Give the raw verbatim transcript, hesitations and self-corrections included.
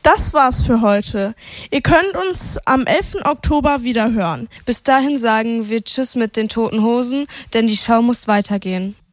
Das war's für heute. Ihr könnt uns am elften Oktober wieder hören. Bis dahin sagen wir Tschüss mit den Toten Hosen, denn die Show muss weitergehen.